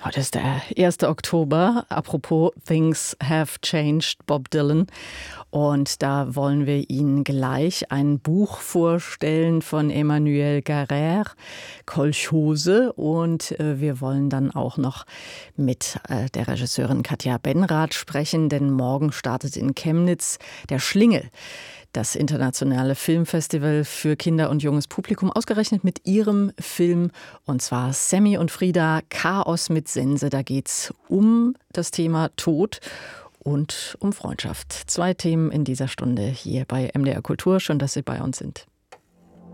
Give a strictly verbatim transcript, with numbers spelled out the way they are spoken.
Heute ist der erste Oktober. Apropos Things Have Changed, Bob Dylan. Und da wollen wir Ihnen gleich ein Buch vorstellen von Emmanuel Carrère, Kolchose. Und äh, wir wollen dann auch noch mit äh, der Regisseurin Katja Benrath sprechen, denn morgen startet in Chemnitz der Schlingel, das internationale Filmfestival für Kinder- und junges Publikum, ausgerechnet mit ihrem Film, und zwar Sammy und Frida, Chaos mit Sense. Da geht's um das Thema Tod und um Freundschaft. Zwei Themen in dieser Stunde hier bei M D R Kultur. Schön, dass Sie bei uns sind.